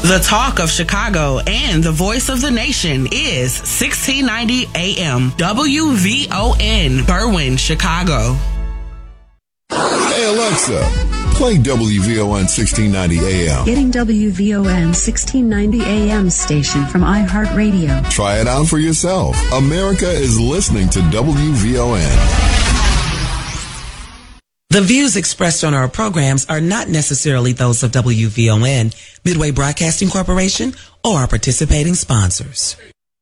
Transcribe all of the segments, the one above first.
The talk of Chicago and the voice of the nation is 1690 AM WVON, Berwyn, Chicago. Hey Alexa, play WVON 1690 AM. Getting WVON 1690 AM station from iHeartRadio. Try it out for yourself. America is listening to WVON. The views expressed on our programs are not necessarily those of WVON, Midway Broadcasting Corporation, or our participating sponsors.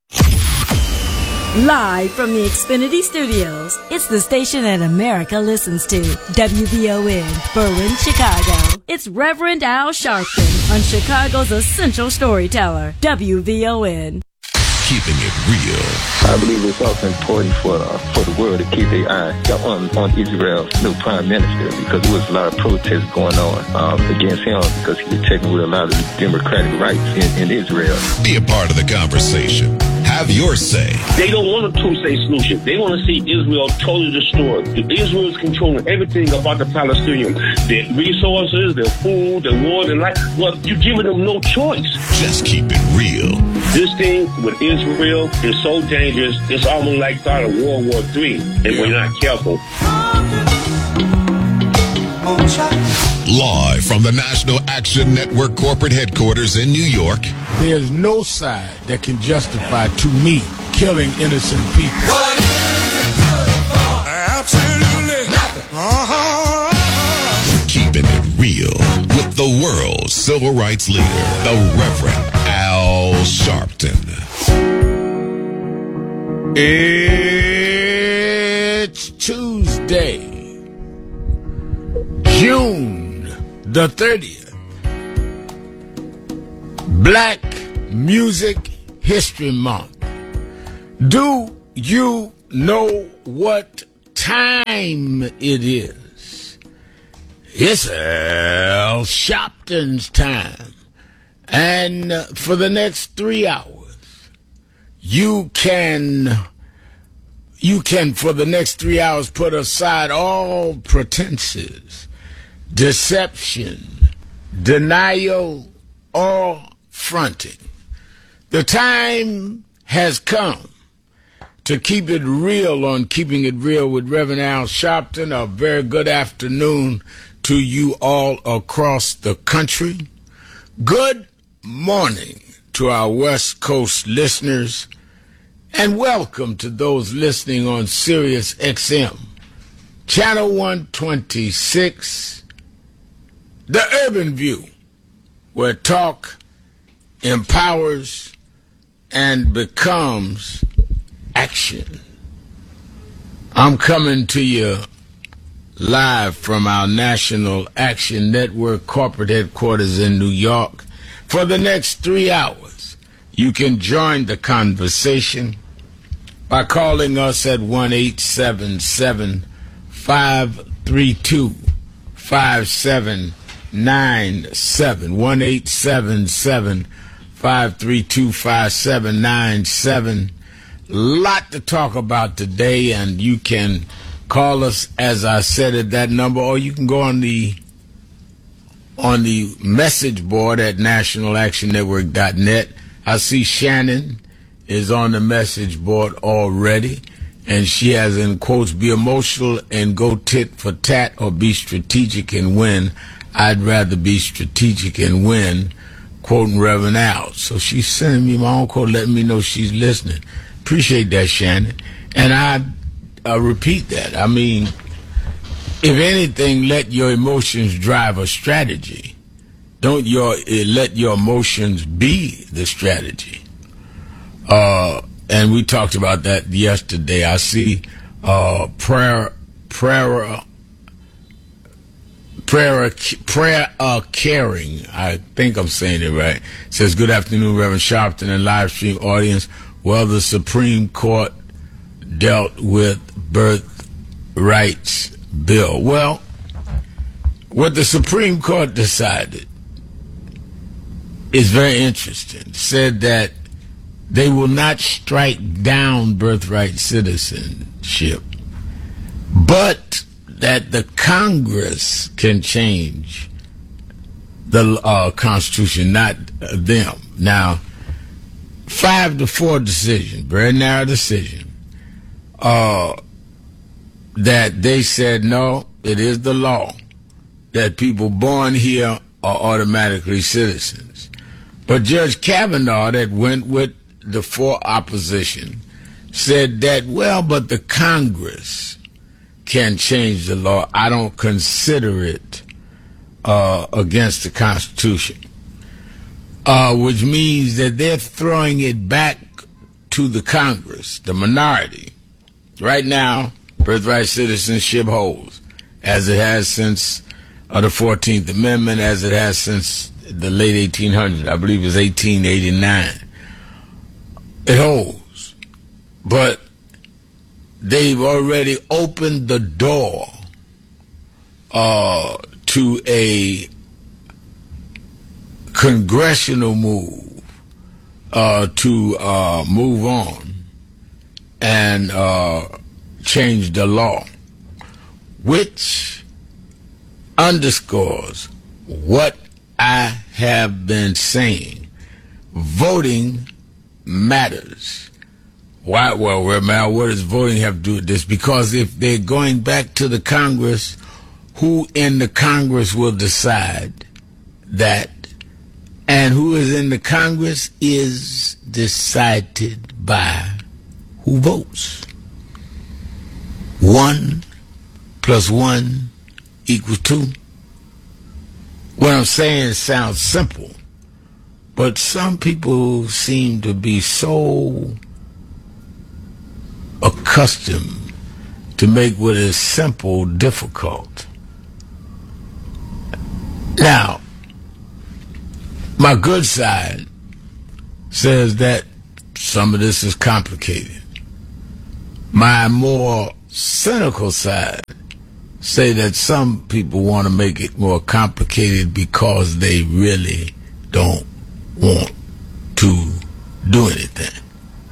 Live from the Xfinity Studios, it's the station that America listens to. WVON, Berwyn, Chicago. It's Reverend Al Sharpton on Chicago's essential storyteller, WVON. Keeping it real. I believe it's also important for the world to keep their eye on Israel's new prime minister, because there was a lot of protests going on against him because he was taking away a lot of democratic rights in Israel. Be a part of the conversation. Have your say. They don't want a two-state solution. They want to see Israel totally destroyed. Israel is controlling everything about the Palestinians. Their resources, their food, their water, their life. Well, you're giving them no choice. Just keep it real. This thing with Israel is so dangerous, it's almost like start of World War III, if we're not careful. Live from the National Action Network corporate headquarters in New York. There's no side that can justify, to me, killing innocent people. Absolutely nothing. Keeping it real with the world's civil rights leader, the Reverend Al Sharpton. It's Tuesday, June the 30th. Black Music History Month. Do you know what time it is? It's Al Sharpton's time. And for the next 3 hours, you can for the next 3 hours put aside all pretenses, deception, denial, or fronting. The time has come to keep it real on Keeping It Real with Reverend Al Sharpton. A very good afternoon to you all across the country. Good morning to our West Coast listeners, and welcome to those listening on Sirius XM, Channel 126, The Urban View, where talk empowers and becomes action. I'm coming to you live from our National Action Network corporate headquarters in New York. For the next 3 hours, you can join the conversation by calling us at 1-877-532-5797. 1-877-532-5797. Lot to talk about today, and you can call us, as I said, at that number, or you can go on the message board at nationalactionnetwork.net. I see Shannon is on the message board already, and she has in quotes, be emotional and go tit for tat, or be strategic and win. I'd rather be strategic and win, quoting Reverend Al. So she's sending me my own quote, letting me know she's listening. Appreciate that, Shannon. And I repeat that. I mean, if anything, let your emotions drive a strategy. Don't let your emotions be the strategy. And we talked about that yesterday. I see prayer caring. I think I'm saying it right. It says, good afternoon, Reverend Sharpton and live stream audience. Well, the Supreme Court dealt with birthrights bill. Well, what the Supreme Court decided is very interesting. Said that they will not strike down birthright citizenship, but that the Congress can change the Constitution, not them. Now, 5-4 decision, very narrow decision, that they said, no, it is the law that people born here are automatically citizens. But Judge Kavanaugh, that went with the 4 opposition, said that, well, but the Congress can change the law. I don't consider it against the Constitution. Which means that they're throwing it back to the Congress, the minority. Right now, birthright citizenship holds, as it has since the 14th Amendment, as it has since the late 1800s. I believe it was 1889. It holds. But they've already opened the door to a congressional move to move on and change the law, which underscores what I have been saying. Voting matters. Why? Well, what does voting have to do with this? Because if they're going back to the Congress, who in the Congress will decide that? And who is in the Congress is decided by who votes. 1 + 1 = 2. What I'm saying sounds simple, but some people seem to be so accustomed to make what is simple difficult. Now, my good side says that some of this is complicated. My more cynical side say that some people want to make it more complicated because they really don't want to do anything.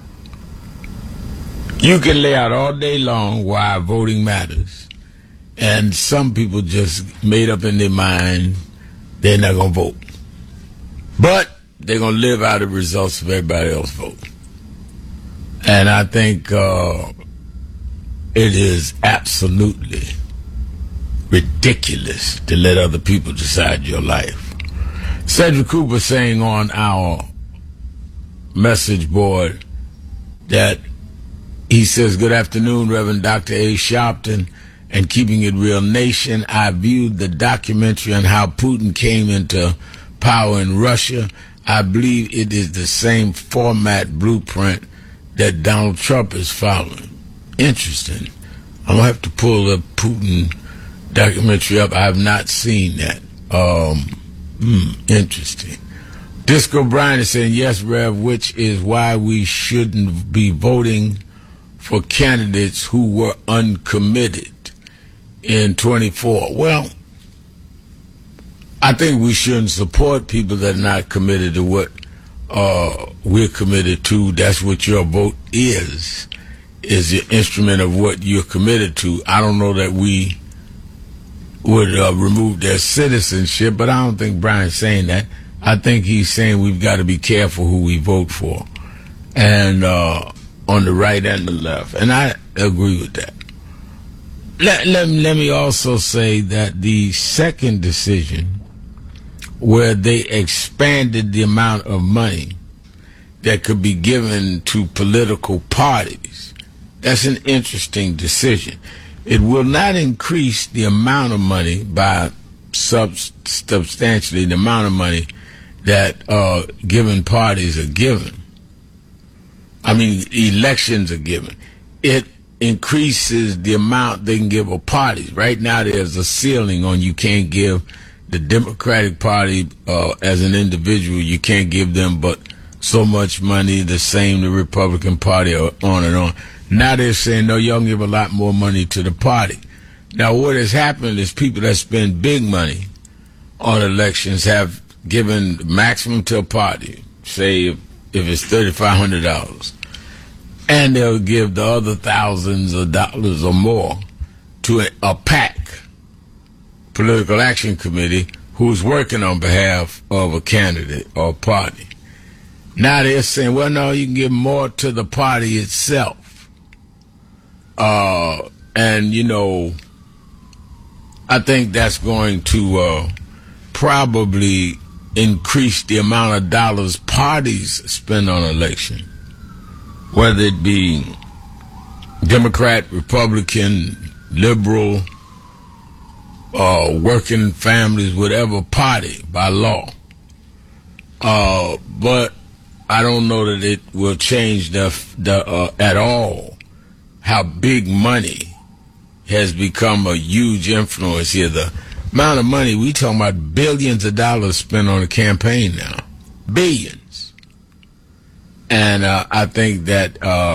You can lay out all day long why voting matters, and some people just made up in their mind they're not going to vote. But they're going to live out the results of everybody else vote. And I think it is absolutely ridiculous to let other people decide your life. Cedric Cooper saying on our message board that he says, good afternoon, Reverend Dr. A. Sharpton and Keeping It Real Nation. I viewed the documentary on how Putin came into power in Russia. I believe it is the same format blueprint that Donald Trump is following. Interesting. I'm going to have to pull the Putin documentary up. I have not seen that. Interesting. Disco Brian is saying, yes, Rev, which is why we shouldn't be voting for candidates who were uncommitted in 24. Well, I think we shouldn't support people that are not committed to what we're committed to. That's what your vote is your instrument of what you're committed to. I don't know that we would remove their citizenship, but I don't think Brian's saying that. I think he's saying we've got to be careful who we vote for, and on the right and the left. And I agree with that. Let me also say that the second decision, where they expanded the amount of money that could be given to political parties, that's an interesting decision. It will not increase the amount of money by substantially the amount of money that given parties are given. I mean, elections are given. It increases the amount they can give a party. Right now there's a ceiling on you can't give the Democratic Party as an individual, you can't give them but so much money, the same the Republican Party, on and on. Now they're saying, no, y'all can give a lot more money to the party. Now what has happened is people that spend big money on elections have given maximum to a party, say if it's $3,500, and they'll give the other thousands of dollars or more to a PAC, Political Action Committee, who's working on behalf of a candidate or party. Now they're saying, well, no, you can give more to the party itself. And, you know, I think that's going to probably increase the amount of dollars parties spend on election, whether it be Democrat, Republican, liberal, working families, whatever party by law. But I don't know that it will change at all how big money has become a huge influence here. The amount of money, we talking about billions of dollars spent on a campaign now. Billions. And I think that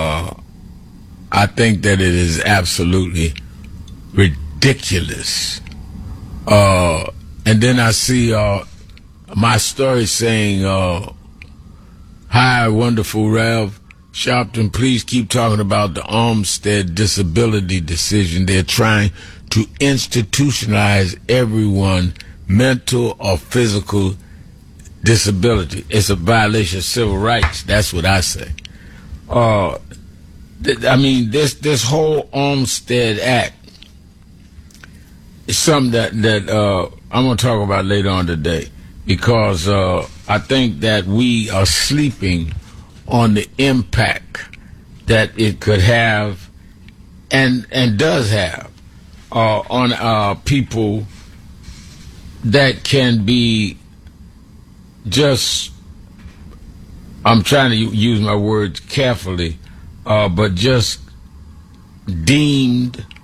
it is absolutely ridiculous. And then I see my story saying, hi, wonderful Rev Sharpton, please keep talking about the Olmstead disability decision. They're trying to institutionalize everyone, mental or physical disability. It's a violation of civil rights. That's what I say. I mean, this whole Olmstead Act is something that I'm going to talk about later on today, because I think that we are sleeping on the impact that it could have and does have on people that can be just, I'm trying to use my words carefully, but just deemed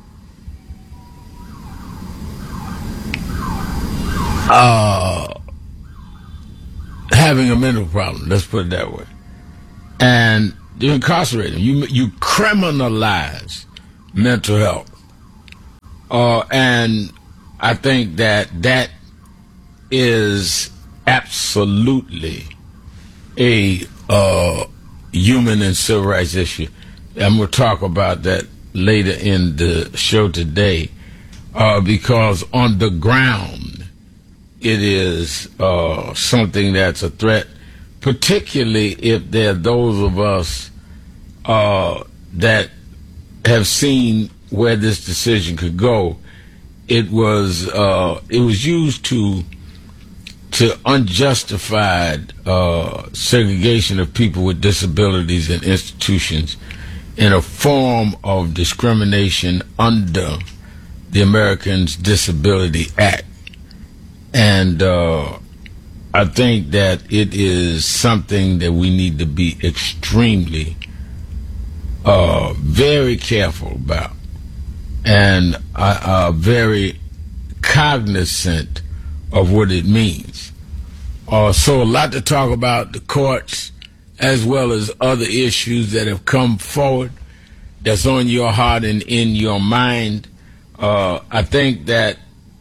having a mental problem, let's put it that way. And you incarcerate them. You criminalize mental health. And I think that is absolutely a human and civil rights issue. And we'll talk about that later in the show today, because on the ground, it is something that's a threat, particularly if there are those of us that have seen where this decision could go. It was used to unjustified segregation of people with disabilities in institutions in a form of discrimination under the Americans Disability Act. And I think that it is something that we need to be extremely, very careful about, and very cognizant of what it means. So a lot to talk about, the courts, as well as other issues that have come forward that's on your heart and in your mind. I think that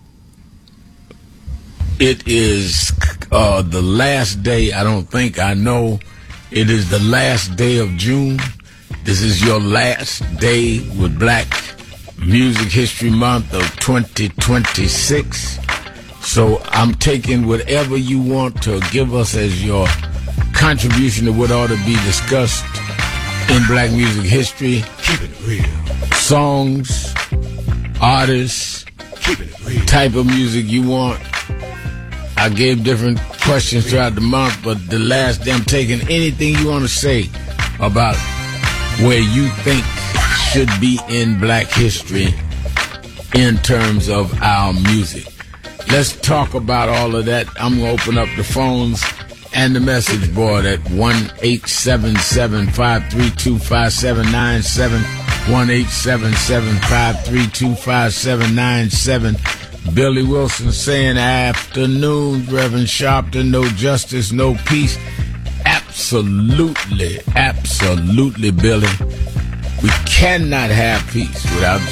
it is the last day, I know it is the last day of June. This is your last day with Black Music History Month of 2026. So I'm taking whatever you want to give us as your contribution to what ought to be discussed in Black music history. Keep it real. Songs, artists, Keep it real. Type of music you want. I gave different questions throughout the month, but the last day I'm taking anything you want to say about where you think should be in Black history in terms of our music. Let's talk about all of that. I'm going to open up the phones and the message board at 1-877-532-5797, 1-877-532-5797. Billy Wilson saying, afternoon, Reverend Sharpton, no justice, no peace. Absolutely, absolutely, Billy. We cannot have peace without